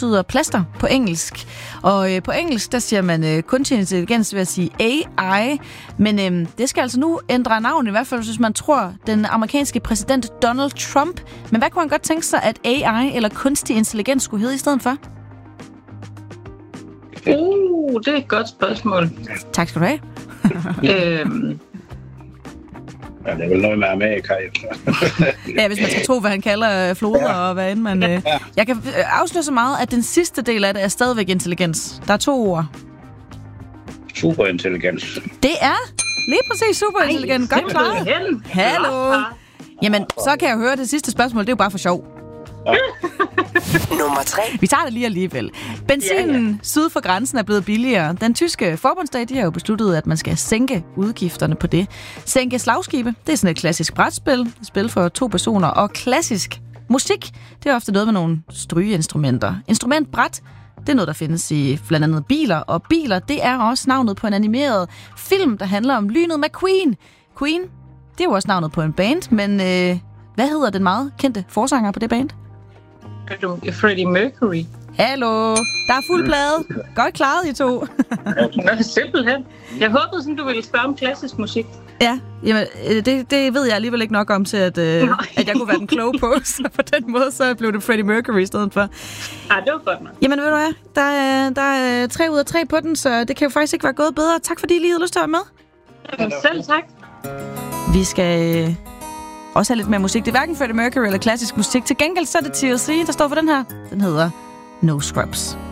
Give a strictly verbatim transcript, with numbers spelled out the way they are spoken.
betyder plaster på engelsk. Og øh, på engelsk, der siger man øh, kunstig intelligens ved at sige A I. Men øh, det skal altså nu ændre navn, i hvert fald hvis man tror den amerikanske præsident Donald Trump. Men hvad kunne han godt tænke sig, at A I eller kunstig intelligens skulle hedde i stedet for? Uh, det er et godt spørgsmål. Tak skal du have. øhm. Ja, det er vel noget med Amerika. Ja, hvis man skal tro, hvad han kalder floder ja. og hvad end man... Øh. Jeg kan afsløre så meget, at den sidste del af det er stadigvæk intelligens. Der er to ord. Superintelligens. Det er lige præcis superintelligens. Godt klaret. Hallo. Jamen, så kan jeg høre, at det sidste spørgsmål, det er jo bare for sjov. Ja. Nummer tre. Vi tager det lige alligevel. Benzinen ja, ja. syd for grænsen er blevet billigere. Den tyske forbundsdag, de har jo besluttet, at man skal sænke udgifterne på det. Sænke slagskibe, det er sådan et klassisk brætspil. Et spil for to personer. Og klassisk musik, det er ofte noget med nogle strygeinstrumenter. Instrumentbræt, det er noget, der findes i blandt andet biler. Og biler, det er også navnet på en animeret film, der handler om lynet McQueen. Queen, det er jo også navnet på en band, men øh, hvad hedder den meget kendte forsanger på det band? Freddie Mercury. Hallo. Der er fuld plade. Godt klaret, I to. Nå, simpelthen. Jeg håbede sådan, du ville spørge om klassisk musik. Ja, jamen, det, det ved jeg alligevel ikke nok om til, at, øh, at jeg kunne være den kloge på. Så på den måde, så blev det Freddie Mercury i stedet for. Ja, det var godt nok. Jamen, ved du hvad? Der er, der er tre ud af tre på den, så det kan jo faktisk ikke være gået bedre. Tak fordi I lige havde lyst til at være med. Jamen, selv tak. Vi skal... Øh, også have lidt mere musik. Det er hverken Freddie Mercury eller klassisk musik. Til gengæld så er det T L C, der står for den her. Den hedder No Scrubs.